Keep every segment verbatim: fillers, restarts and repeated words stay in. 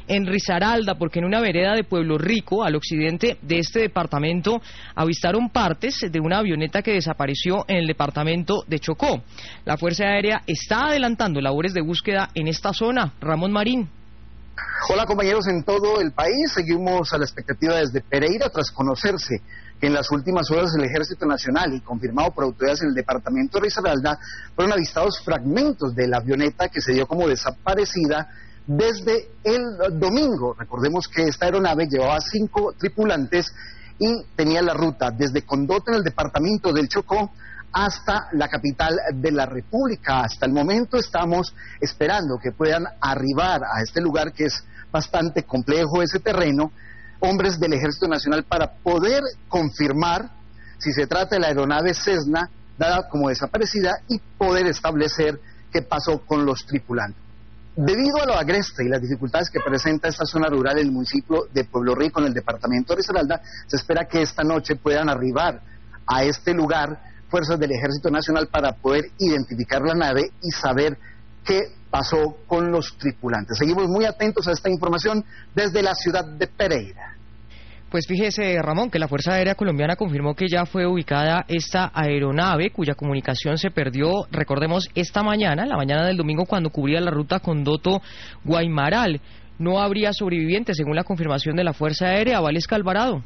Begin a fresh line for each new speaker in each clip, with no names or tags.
en Risaralda, porque en una vereda de Pueblo Rico, al occidente de este departamento, avistaron partes de una avioneta que desapareció en el departamento de Chocó. La Fuerza Aérea está adelantando labores de búsqueda en esta zona. Ramón Marín.
Hola compañeros, en todo el país seguimos a la expectativa desde Pereira tras conocerse que en las últimas horas el Ejército Nacional y confirmado por autoridades en el departamento de Risaralda fueron avistados fragmentos de la avioneta que se dio como desaparecida desde el domingo. Recordemos que esta aeronave llevaba cinco tripulantes y tenía la ruta desde Condote en el departamento del Chocó hasta la capital de la República. Hasta el momento estamos esperando que puedan arribar a este lugar, que es bastante complejo ese terreno, hombres del Ejército Nacional para poder confirmar si se trata de la aeronave Cessna dada como desaparecida y poder establecer qué pasó con los tripulantes. Debido a lo agreste y las dificultades que presenta esta zona rural en el municipio de Pueblo Rico, en el departamento de Risaralda, se espera que esta noche puedan arribar a este lugar fuerzas del Ejército Nacional para poder identificar la nave y saber qué pasó con los tripulantes. Seguimos muy atentos a esta información desde la ciudad de Pereira.
Pues fíjese, Ramón, que la Fuerza Aérea Colombiana confirmó que ya fue ubicada esta aeronave cuya comunicación se perdió, recordemos, esta mañana, la mañana del domingo, cuando cubría la ruta Condoto-Guaymaral. No habría sobrevivientes, según la confirmación de la Fuerza Aérea. Valesca Alvarado.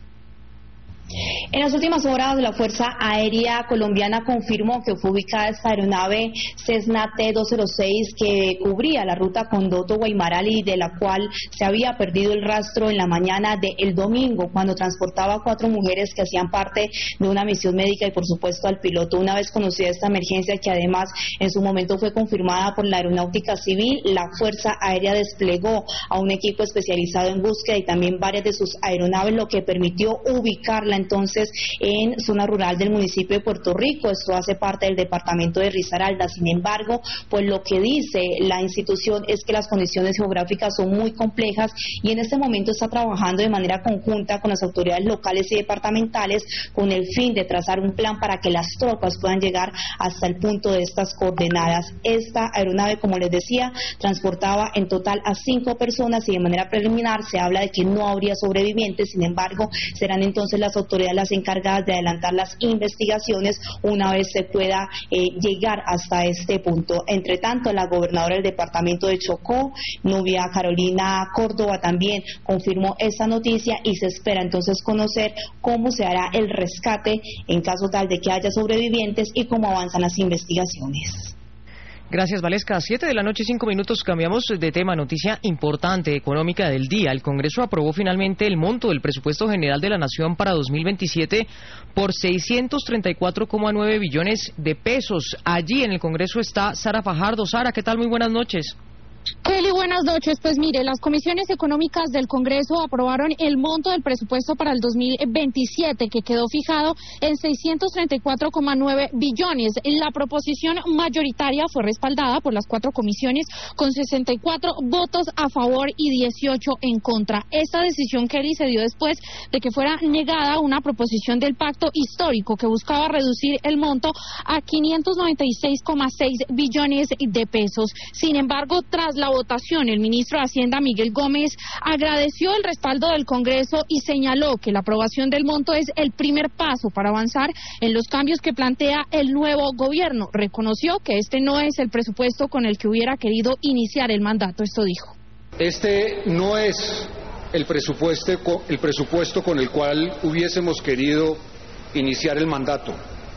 En las últimas horas, la Fuerza Aérea Colombiana confirmó que fue ubicada esta aeronave Cessna T doscientos seis que cubría la ruta Condoto-Guaymaral y de la cual se había perdido el rastro en la mañana del domingo, cuando transportaba a cuatro mujeres que hacían parte de una misión médica y, por supuesto, al piloto. Una vez conocida esta emergencia, que además en su momento fue confirmada por la Aeronáutica Civil, la Fuerza Aérea desplegó a un equipo especializado en búsqueda y también varias de sus aeronaves, lo que permitió ubicarla entonces en zona rural del municipio de Puerto Rico. Esto hace parte del departamento de Risaralda. Sin embargo, pues lo que dice la institución es que las condiciones geográficas son muy complejas y en este momento está trabajando de manera conjunta con las autoridades locales y departamentales con el fin de trazar un plan para que las tropas puedan llegar hasta el punto de estas coordenadas. Esta aeronave, como les decía, transportaba en total a cinco personas y de manera preliminar se habla de que no habría sobrevivientes. Sin embargo, serán entonces las autoridades las encargadas de adelantar las investigaciones una vez se pueda eh, llegar hasta este punto. Entre tanto, la gobernadora del departamento de Chocó, Nubia Carolina Córdoba, también confirmó esta noticia y se espera entonces conocer cómo se hará el rescate en caso tal de que haya sobrevivientes y cómo avanzan las investigaciones.
Gracias, Valesca. Siete de la noche, cinco minutos, cambiamos de tema. Noticia importante económica del día. El Congreso aprobó finalmente el monto del presupuesto general de la Nación para dos mil veintisiete por seiscientos treinta y cuatro coma nueve billones de pesos. Allí en el Congreso está Sara Fajardo. Sara, ¿qué tal? Muy buenas noches.
Kelly, buenas noches. Pues mire, las comisiones económicas del Congreso aprobaron el monto del presupuesto para el dos mil veintisiete, que quedó fijado en seiscientos treinta y cuatro coma nueve billones. La proposición mayoritaria fue respaldada por las cuatro comisiones con sesenta y cuatro votos a favor y dieciocho en contra. Esta decisión, Kelly, se dio después de que fuera negada una proposición del pacto histórico que buscaba reducir el monto a quinientos noventa y seis coma seis billones de pesos. Sin embargo, tras la votación, el ministro de Hacienda, Miguel Gómez, agradeció el respaldo del Congreso y señaló que la aprobación del monto es el primer paso para avanzar en los cambios que plantea el nuevo gobierno. Reconoció que este no es el presupuesto con el que hubiera querido iniciar el mandato. Esto dijo.
Este no es el presupuesto, el presupuesto con el cual hubiésemos querido iniciar el mandato,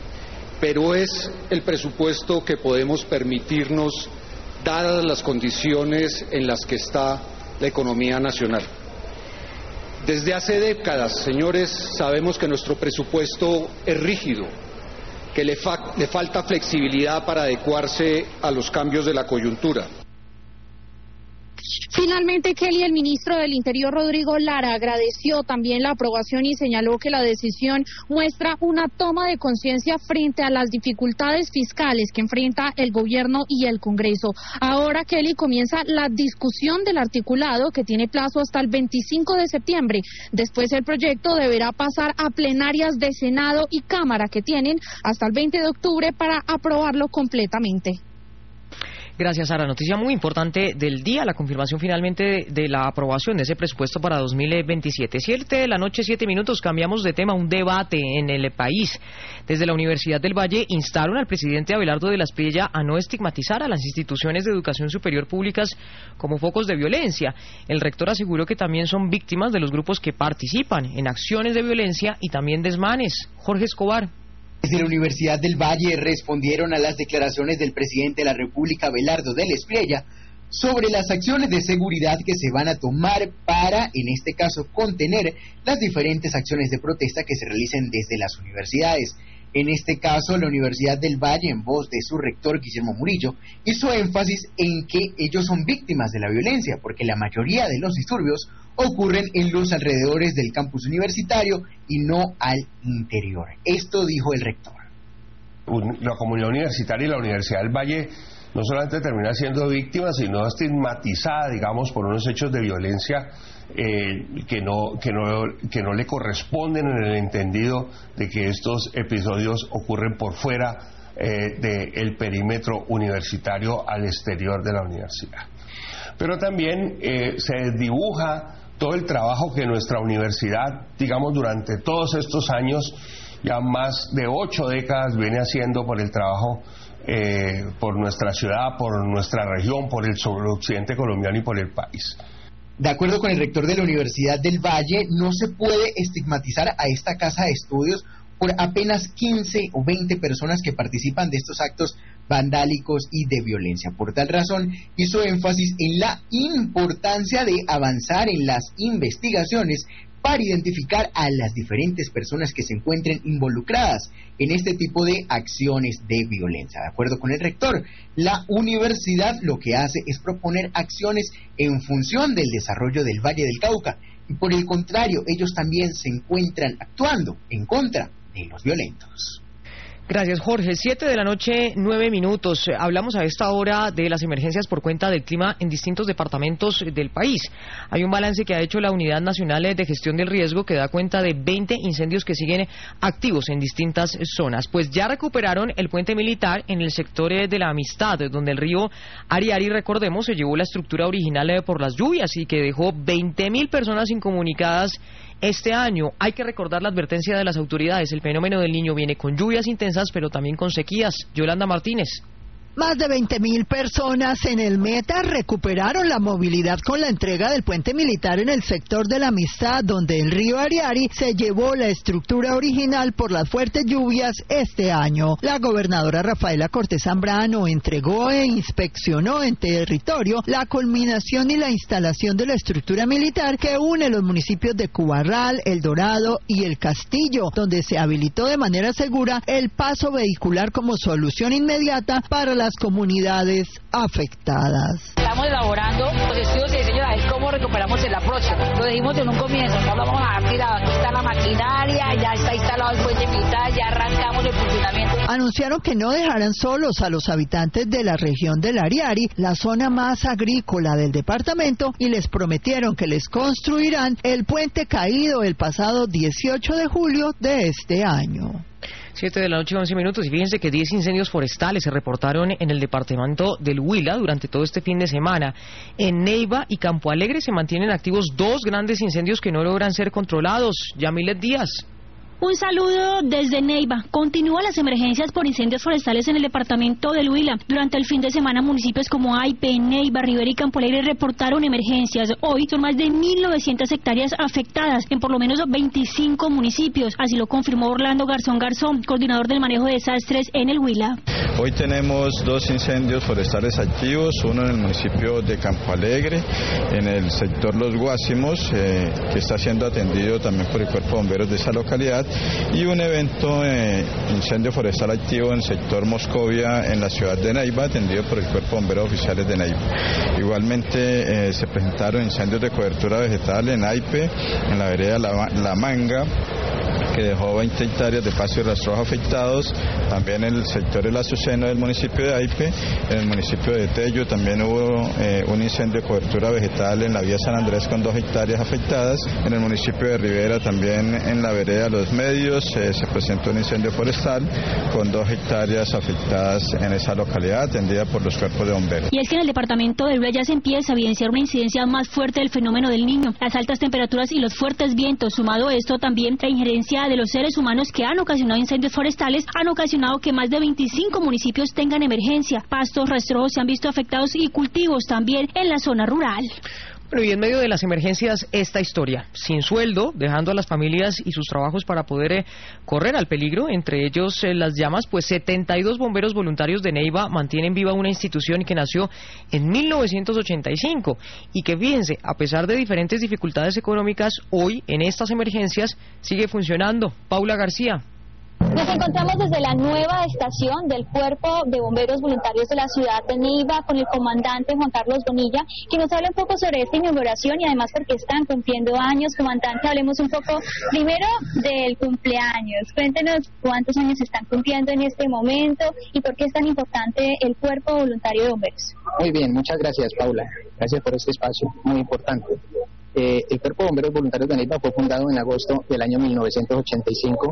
pero es el presupuesto que podemos permitirnos dadas las condiciones en las que está la economía nacional. Desde hace décadas, señores, sabemos que nuestro presupuesto es rígido, que le, fa- le falta flexibilidad para adecuarse a los cambios de la coyuntura.
Finalmente, Kelly, el ministro del Interior, Rodrigo Lara, agradeció también la aprobación y señaló que la decisión muestra una toma de conciencia frente a las dificultades fiscales que enfrenta el gobierno y el Congreso. Ahora, Kelly, comienza la discusión del articulado que tiene plazo hasta el veinticinco de septiembre. Después el proyecto deberá pasar a plenarias de Senado y Cámara que tienen hasta el veinte de octubre para aprobarlo completamente.
Gracias, Sara. Noticia muy importante del día, la confirmación finalmente de, de la aprobación de ese presupuesto para dos mil veintisiete. Siete de la noche, siete minutos, cambiamos de tema, un debate en el país. Desde la Universidad del Valle instaron al presidente Abelardo de la Espriella a no estigmatizar a las instituciones de educación superior públicas como focos de violencia. El rector aseguró que también son víctimas de los grupos que participan en acciones de violencia y también desmanes. Jorge Escobar.
Desde la Universidad del Valle respondieron a las declaraciones del presidente de la República, Abelardo de la Espriella, sobre las acciones de seguridad que se van a tomar para, en este caso, contener las diferentes acciones de protesta que se realicen desde las universidades. En este caso, la Universidad del Valle, en voz de su rector, Guillermo Murillo, hizo énfasis en que ellos son víctimas de la violencia, porque la mayoría de los disturbios ocurren en los alrededores del campus universitario y no al interior. Esto dijo el rector.
La comunidad universitaria y la Universidad del Valle no solamente termina siendo víctima, sino estigmatizada, digamos, por unos hechos de violencia eh, que no que no que no le corresponden en el entendido de que estos episodios ocurren por fuera eh, del perímetro universitario al exterior de la universidad. Pero también eh, se dibuja todo el trabajo que nuestra universidad, digamos, durante todos estos años, ya más de ocho décadas, viene haciendo por el trabajo, eh, por nuestra ciudad, por nuestra región, por el suroccidente colombiano y por el país.
De acuerdo con el rector de la Universidad del Valle, no se puede estigmatizar a esta casa de estudios por apenas quince o veinte personas que participan de estos actos vandálicos y de violencia. Por tal razón, hizo énfasis en la importancia de avanzar en las investigaciones para identificar a las diferentes personas que se encuentren involucradas en este tipo de acciones de violencia. De acuerdo con el rector, la universidad lo que hace es proponer acciones en función del desarrollo del Valle del Cauca, y por el contrario, ellos también se encuentran actuando en contra de los violentos.
Gracias, Jorge. Siete de la noche, nueve minutos. Hablamos a esta hora de las emergencias por cuenta del clima en distintos departamentos del país. Hay un balance que ha hecho la Unidad Nacional de Gestión del Riesgo que da cuenta de veinte incendios que siguen activos en distintas zonas. Pues ya recuperaron el puente militar en el sector de la Amistad, donde el río Ariari, recordemos, se llevó la estructura original por las lluvias y que dejó veinte mil personas incomunicadas este año. Hay que recordar la advertencia de las autoridades. El fenómeno del Niño viene con lluvias intensas, pero también con sequías. Yolanda Martínez.
Más de veinte mil personas en el Meta recuperaron la movilidad con la entrega del puente militar en el sector de la Amistad, donde el río Ariari se llevó la estructura original por las fuertes lluvias este año. La gobernadora Rafaela Cortés Zambrano entregó e inspeccionó en territorio la culminación y la instalación de la estructura militar que une los municipios de Cubarral, El Dorado y El Castillo, donde se habilitó de manera segura el paso vehicular como solución inmediata para la las comunidades afectadas.
Estamos elaborando los estudios de diseño de cómo recuperamos en la próxima. Lo dijimos en un comienzo, no lo vamos a dejar tirado. Aquí está la maquinaria, ya está instalado el puente militar, ya arrancamos el funcionamiento.
Anunciaron que no dejarán solos a los habitantes de la región del Ariari, la zona más agrícola del departamento, y les prometieron que les construirán el puente caído el pasado dieciocho de julio de este año.
Siete de la noche, once minutos, y fíjense que diez incendios forestales se reportaron en el departamento del Huila durante todo este fin de semana. En Neiva y Campo Alegre se mantienen activos dos grandes incendios que no logran ser controlados. Yamilet Díaz.
Un saludo desde Neiva. Continúan las emergencias por incendios forestales en el departamento del Huila. Durante el fin de semana, municipios como Aipe, Neiva, Rivera y Campo Alegre reportaron emergencias. Hoy son más de mil novecientas hectáreas afectadas en por lo menos veinticinco municipios. Así lo confirmó Orlando Garzón Garzón, coordinador del manejo de desastres en el Huila.
Hoy tenemos dos incendios forestales activos, uno en el municipio de Campo Alegre, en el sector Los Guásimos, eh, que está siendo atendido también por el Cuerpo de Bomberos de esa localidad, y un evento de eh, incendio forestal activo en el sector Moscovia en la ciudad de Neiva, atendido por el Cuerpo de Bomberos Oficiales de Neiva. Igualmente eh, se presentaron incendios de cobertura vegetal en Aipe, en la vereda La, La Manga, que dejó veinte hectáreas de pasto y rastrojos afectados. También en el sector de la Azucena del municipio de Aipe, en el municipio de Tello también hubo eh, un incendio de cobertura vegetal en la vía San Andrés con dos hectáreas afectadas. En el municipio de Rivera también en la vereda Los Medios eh, se presentó un incendio forestal con dos hectáreas afectadas en esa localidad atendida por los cuerpos de bomberos.
Y es que en el departamento de Huila ya se empieza a evidenciar una incidencia más fuerte del fenómeno del Niño. Las altas temperaturas y los fuertes vientos, sumado a esto también la injerencia de los seres humanos que han ocasionado incendios forestales, han ocasionado que más de veinticinco municipios tengan emergencia. Pastos, rastrojos se han visto afectados y cultivos también en la zona rural.
Bueno, y en medio de las emergencias, esta historia, sin sueldo, dejando a las familias y sus trabajos para poder eh, correr al peligro, entre ellos eh, las llamas, pues setenta y dos bomberos voluntarios de Neiva mantienen viva una institución que nació en mil novecientos ochenta y cinco y que, fíjense, a pesar de diferentes dificultades económicas, hoy en estas emergencias sigue funcionando. Paula García.
Nos encontramos desde la nueva estación del Cuerpo de Bomberos Voluntarios de la ciudad de Neiva con el comandante Juan Carlos Bonilla, que nos habla un poco sobre esta inauguración y además porque están cumpliendo años. Comandante, hablemos un poco primero del cumpleaños. Cuéntenos cuántos años están cumpliendo en este momento y por qué es tan importante el Cuerpo Voluntario de Bomberos.
Muy bien, muchas gracias, Paula. Gracias por este espacio, muy importante. Eh, el Cuerpo de Bomberos Voluntarios de Neiva fue fundado en agosto del año mil novecientos ochenta y cinco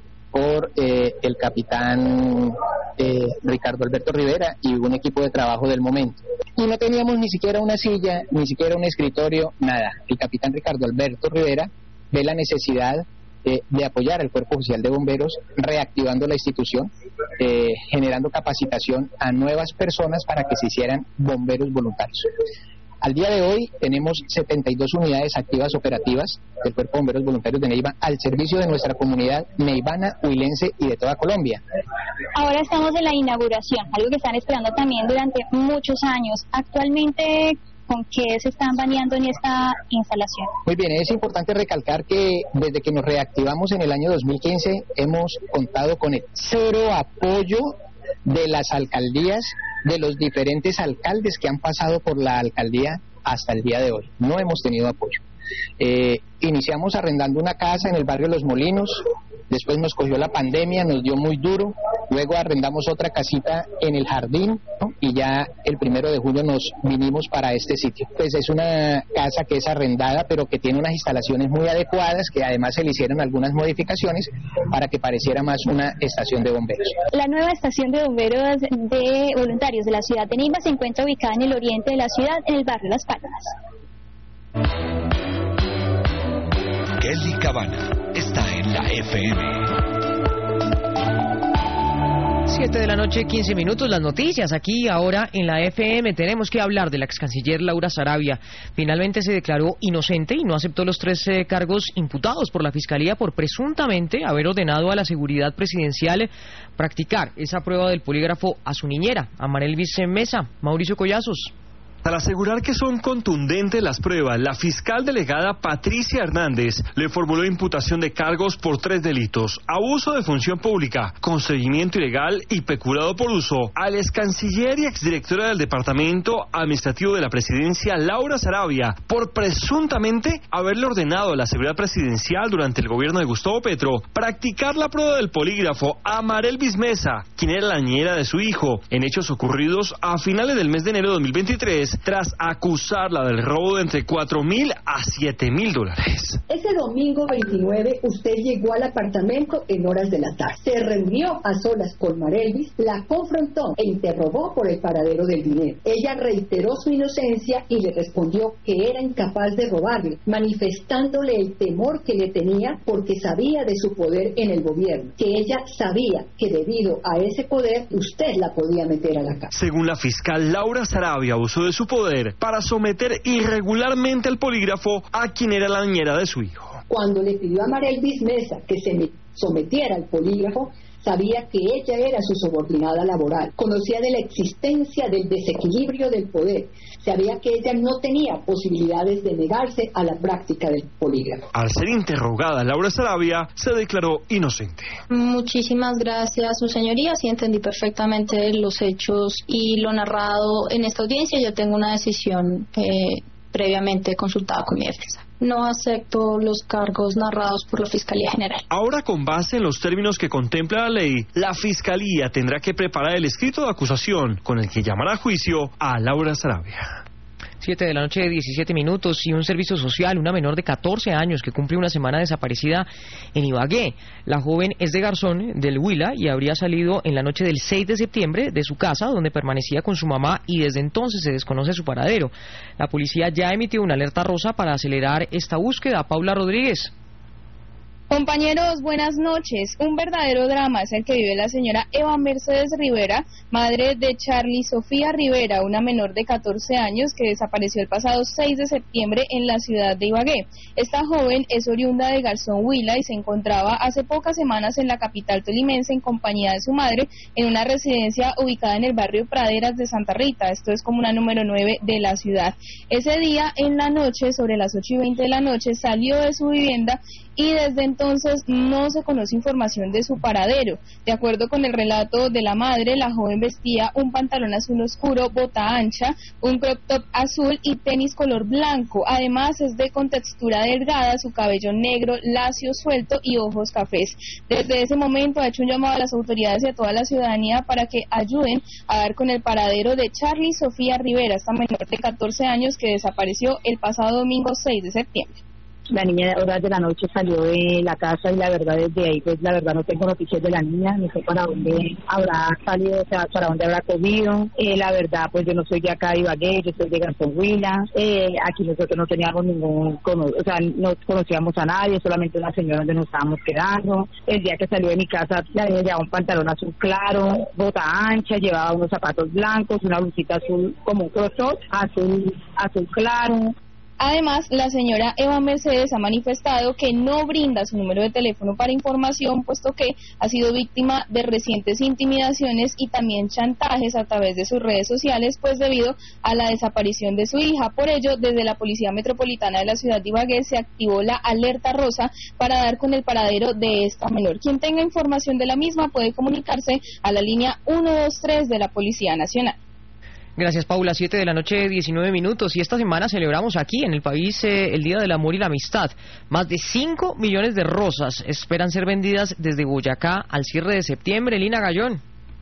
por eh, el capitán eh, Ricardo Alberto Rivera y un equipo de trabajo del momento. Y no teníamos ni siquiera una silla, ni siquiera un escritorio, nada. El capitán Ricardo Alberto Rivera ve la necesidad eh, de apoyar al Cuerpo Oficial de Bomberos, reactivando la institución, eh, generando capacitación a nuevas personas para que se hicieran bomberos voluntarios. Al día de hoy tenemos setenta y dos unidades activas operativas del Cuerpo de Bomberos Voluntarios de Neiva al servicio de nuestra comunidad neivana, huilense y de toda Colombia.
Ahora estamos en la inauguración, algo que están esperando también durante muchos años. Actualmente, ¿con qué se están bañando en esta instalación?
Muy bien, es importante recalcar que desde que nos reactivamos en el año dos mil quince hemos contado con el cero apoyo de las alcaldías, de los diferentes alcaldes que han pasado por la alcaldía hasta el día de hoy. No hemos tenido apoyo. Eh, iniciamos arrendando una casa en el barrio Los Molinos, después nos cogió la pandemia, nos dio muy duro, luego arrendamos otra casita en el Jardín, ¿no? Y ya el primero de julio nos vinimos para este sitio. Pues es una casa que es arrendada, pero que tiene unas instalaciones muy adecuadas, que además se le hicieron algunas modificaciones para que pareciera más una estación de bomberos.
La nueva estación de bomberos de voluntarios de la ciudad de Neiva se encuentra ubicada en el oriente de la ciudad, en el barrio Las Palmas.
Kelly Cabana está en la F M.
siete de la noche, quince minutos, las noticias aquí ahora en la F M. Tenemos que hablar de la ex canciller Laura Sarabia. Finalmente se declaró inocente y no aceptó los tres eh, cargos imputados por la Fiscalía por presuntamente haber ordenado a la seguridad presidencial practicar esa prueba del polígrafo a su niñera, a Marelvis Mesa. Mauricio Collazos.
Al asegurar que son contundentes las pruebas, la fiscal delegada Patricia Hernández le formuló imputación de cargos por tres delitos: abuso de función pública, conseguimiento ilegal y peculado por uso al ex canciller y exdirectora del Departamento Administrativo de la Presidencia, Laura Sarabia, por presuntamente haberle ordenado a la seguridad presidencial durante el gobierno de Gustavo Petro practicar la prueba del polígrafo a Marelvis Mesa, quien era la niñera de su hijo, en hechos ocurridos a finales del mes de enero de dos mil veintitrés, tras acusarla del robo de entre cuatro mil a siete mil dólares.
Ese domingo veintinueve usted llegó al apartamento en horas de la tarde. Se reunió a solas con Marelvis, la confrontó e interrogó por el paradero del dinero. Ella reiteró su inocencia y le respondió que era incapaz de robarle, manifestándole el temor que le tenía porque sabía de su poder en el gobierno, que ella sabía que debido a ese poder usted la podía meter a la cárcel.
Según la fiscal, Laura Sarabia abusó de su poder para someter irregularmente al polígrafo a quien era la niñera de su hijo.
Cuando le pidió a Marelvis Mesa que se sometiera al polígrafo, sabía que ella era su subordinada laboral, conocía de la existencia del desequilibrio del poder, sabía que ella no tenía posibilidades de negarse a la práctica del polígrafo.
Al ser interrogada, Laura Sarabia se declaró inocente.
Muchísimas gracias, su señoría, sí entendí perfectamente los hechos y lo narrado en esta audiencia. Yo tengo una decisión eh, previamente consultado con mi defensa. No acepto los cargos narrados por la Fiscalía General.
Ahora, con base en los términos que contempla la ley, la Fiscalía tendrá que preparar el escrito de acusación con el que llamará a juicio a Laura Sarabia.
Siete de la noche, diecisiete minutos, y un servicio social, una menor de catorce años que cumple una semana desaparecida en Ibagué. La joven es de Garzón, del Huila, y habría salido en la noche del seis de septiembre de su casa, donde permanecía con su mamá, y desde entonces se desconoce su paradero. La policía ya emitió una alerta rosa para acelerar esta búsqueda. Paula Rodríguez.
Compañeros, buenas noches. Un verdadero drama es el que vive la señora Eva Mercedes Rivera, madre de Charly Sofía Rivera, una menor de catorce años que desapareció el pasado seis de septiembre en la ciudad de Ibagué. Esta joven es oriunda de Garzón, Huila, y se encontraba hace pocas semanas en la capital tolimense en compañía de su madre en una residencia ubicada en el barrio Praderas de Santa Rita. Esto es comuna número nueve de la ciudad. Ese día, en la noche, sobre las ocho y veinte de la noche, salió de su vivienda y desde entonces no se conoce información de su paradero. De acuerdo con el relato de la madre, la joven vestía un pantalón azul oscuro, bota ancha, un crop top azul y tenis color blanco. Además es de contextura delgada, su cabello negro, lacio, suelto y ojos cafés. Desde ese momento ha hecho un llamado a las autoridades y a toda la ciudadanía para que ayuden a dar con el paradero de Charly Sofía Rivera, esta menor de catorce años que desapareció el pasado domingo seis de septiembre.
La niña a horas de la noche salió de la casa y la verdad desde ahí pues la verdad no tengo noticias de la niña, no sé para dónde habrá salido, o sea, para dónde habrá comido. Eh, la verdad pues yo no soy de acá de Ibagué, yo soy de Garzón, Huila. Eh, aquí nosotros no teníamos ningún, o sea, no conocíamos a nadie, solamente una señora donde nos estábamos quedando. El día que salió de mi casa la niña llevaba un pantalón azul claro, bota ancha, llevaba unos zapatos blancos, una blusita azul como un crop top, azul, azul claro.
Además, la señora Eva Mercedes ha manifestado que no brinda su número de teléfono para información, puesto que ha sido víctima de recientes intimidaciones y también chantajes a través de sus redes sociales, pues debido a la desaparición de su hija. Por ello, desde la Policía Metropolitana de la ciudad de Ibagué se activó la alerta rosa para dar con el paradero de esta menor. Quien tenga información de la misma puede comunicarse a la línea ciento veintitrés de la Policía Nacional.
Gracias, Paula. Siete de la noche, diecinueve minutos. Y esta semana celebramos aquí en el país eh, el Día del Amor y la Amistad. Más de cinco millones de rosas esperan ser vendidas desde Boyacá al cierre de septiembre. Lina Gallón.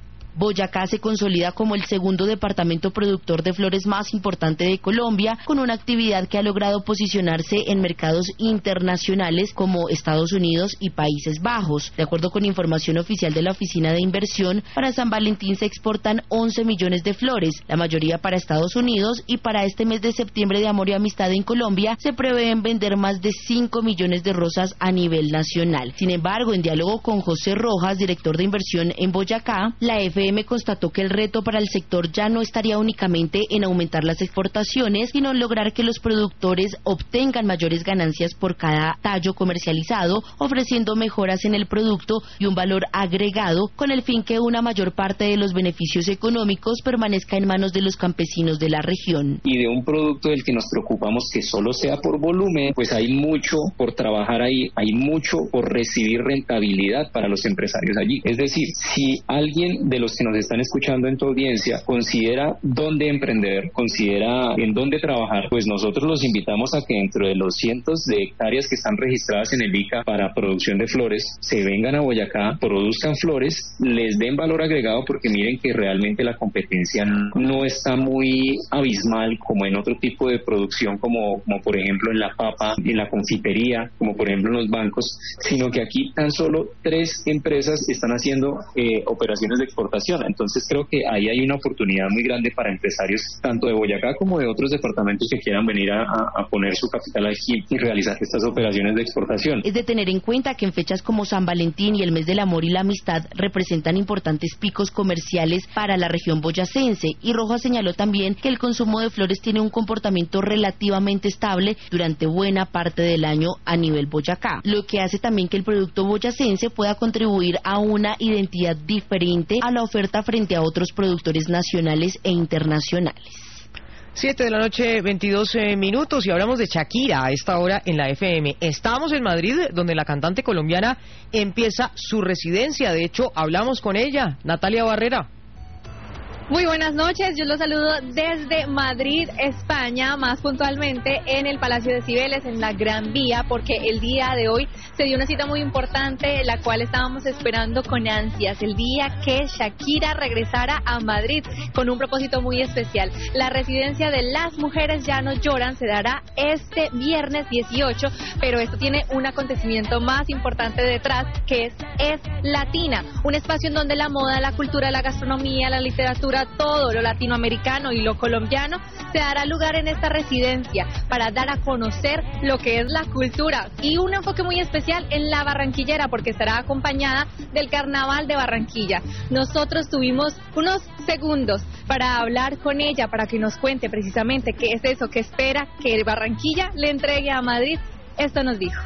Boyacá se consolida como el segundo departamento productor de flores más importante de Colombia, con una actividad que ha logrado posicionarse en mercados internacionales como Estados Unidos y Países Bajos. De acuerdo con información oficial de la Oficina de Inversión, para San Valentín se exportan once millones de flores, la mayoría para Estados Unidos, y para este mes de septiembre de Amor y Amistad en Colombia se prevén vender más de cinco millones de rosas a nivel nacional. Sin embargo, en diálogo con José Rojas, director de inversión en Boyacá, la F M constató que el reto para el sector ya no estaría únicamente en aumentar las exportaciones, sino en lograr que los productores obtengan mayores ganancias por cada tallo comercializado, ofreciendo mejoras en el producto y un valor agregado, con el fin que una mayor parte de los beneficios económicos permanezca en manos de los campesinos de la región.
Y de un producto del que nos preocupamos que solo sea por volumen, pues hay mucho por trabajar ahí, hay mucho por recibir rentabilidad para los empresarios allí. Es decir, si alguien de los que nos están escuchando en tu audiencia considera dónde emprender, considera en dónde trabajar, pues nosotros los invitamos a que dentro de los cientos de hectáreas que están registradas en el I C A para producción de flores, se vengan a Boyacá, produzcan flores, les den valor agregado, porque miren que realmente la competencia no está muy abismal como en otro tipo de producción, como, como por ejemplo en la papa, en la confitería, como por ejemplo en los bancos, sino que aquí tan solo tres empresas están haciendo eh, operaciones de exportación. Entonces creo que ahí hay una oportunidad muy grande para empresarios tanto de Boyacá como de otros departamentos que quieran venir a, a poner su capital aquí y realizar estas operaciones de exportación.
Es de tener en cuenta que en fechas como San Valentín y el mes del amor y la amistad representan importantes picos comerciales para la región boyacense, y Rojas señaló también que el consumo de flores tiene un comportamiento relativamente estable durante buena parte del año a nivel Boyacá, lo que hace también que el producto boyacense pueda contribuir a una identidad diferente a la oferta frente a otros productores nacionales e internacionales.
Siete de la noche, veintidós minutos, y hablamos de Shakira a esta hora en la F M. Estamos en Madrid, donde la cantante colombiana empieza su residencia. De hecho, hablamos con ella, Natalia Barrera.
Muy buenas noches, yo los saludo desde Madrid, España, más puntualmente en el Palacio de Cibeles, en la Gran Vía, porque el día de hoy se dio una cita muy importante, la cual estábamos esperando con ansias, el día que Shakira regresara a Madrid con un propósito muy especial. La residencia de las mujeres ya no lloran se dará este viernes dieciocho, pero esto tiene un acontecimiento más importante detrás, que es Es Latina, un espacio en donde la moda, la cultura, la gastronomía, la literatura, todo lo latinoamericano y lo colombiano se dará lugar en esta residencia para dar a conocer lo que es la cultura y un enfoque muy especial en la barranquillera, porque estará acompañada del Carnaval de Barranquilla. Nosotros tuvimos unos segundos para hablar con ella, para que nos cuente precisamente qué es eso que espera que Barranquilla le entregue a Madrid. Esto nos dijo.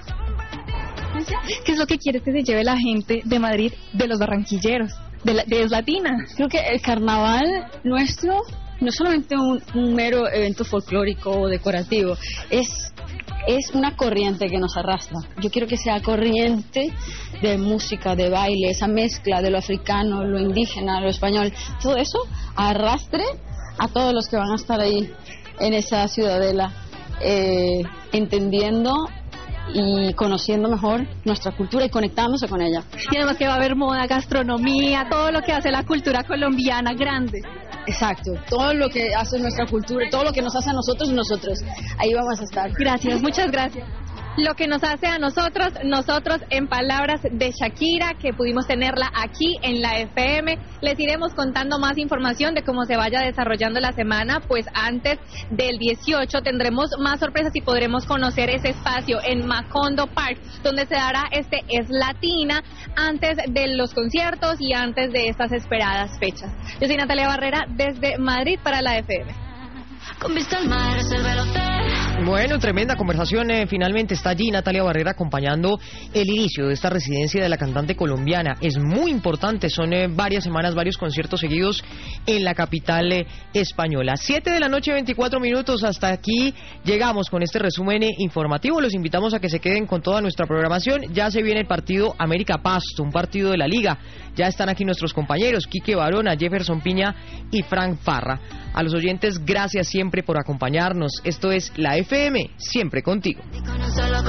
¿Qué es lo que quieres que se lleve la gente de Madrid, de los barranquilleros, de, la, de Es Latina?
Creo que el carnaval nuestro no es solamente un, un mero evento folclórico o decorativo, es, es una corriente que nos arrastra. Yo quiero que sea corriente de música, de baile, esa mezcla de lo africano, lo indígena, lo español, todo eso arrastre a todos los que van a estar ahí en esa ciudadela, eh, entendiendo y conociendo mejor nuestra cultura y conectándose con ella.
Y además que va a haber moda, gastronomía, todo lo que hace la cultura colombiana grande.
Exacto, todo lo que hace nuestra cultura, todo lo que nos hace a nosotros y nosotros, ahí vamos a estar.
Gracias, muchas gracias.
Lo que nos hace a nosotros, nosotros en palabras de Shakira, que pudimos tenerla aquí en la F M. Les iremos contando más información de cómo se vaya desarrollando la semana, pues antes del dieciocho tendremos más sorpresas y podremos conocer ese espacio en Macondo Park, donde se dará este Es Latina antes de los conciertos y antes de estas esperadas fechas. Yo soy Natalia Barrera desde Madrid para la F M.
Con vista al mar, reserva el hotel. Bueno, tremenda conversación. Eh, finalmente está allí Natalia Barrera acompañando el inicio de esta residencia de la cantante colombiana. Es muy importante, son eh, varias semanas, varios conciertos seguidos en la capital eh, española. Siete de la noche, veinticuatro minutos. Hasta aquí llegamos con este resumen eh, informativo. Los invitamos a que se queden con toda nuestra programación. Ya se viene el partido América Pasto, un partido de la Liga. Ya están aquí nuestros compañeros, Quique Barona, Jefferson Piña y Frank Farra. A los oyentes, gracias siempre por acompañarnos. Esto es la F M, siempre contigo.